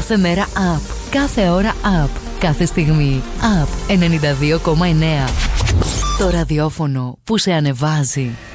Κάθε μέρα up. Κάθε ώρα up. Κάθε στιγμή up. 92,9. Το ραδιόφωνο που σε ανεβάζει.